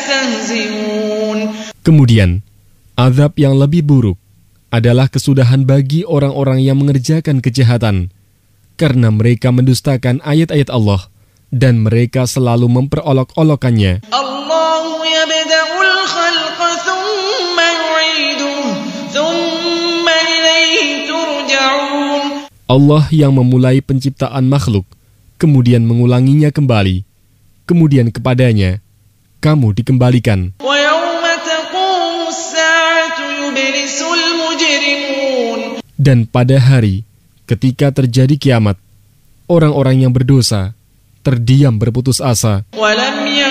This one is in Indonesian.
يستهزئون. Kemudian, azab yang lebih buruk adalah kesudahan bagi orang-orang yang mengerjakan kejahatan, karena mereka mendustakan ayat-ayat Allah dan mereka selalu memperolok-olokannya. Allahu yabda'ul khalqa thumma yu'iduhu thumma ilayhi turja'un. Allah yang memulai penciptaan makhluk, kemudian mengulanginya kembali, kemudian kepadanya kamu dikembalikan. Wa yawma taqumu as-sa'atu yublisul mujrimun. Dan pada hari ketika terjadi kiamat, orang-orang yang berdosa terdiam berputus asa. Wa lam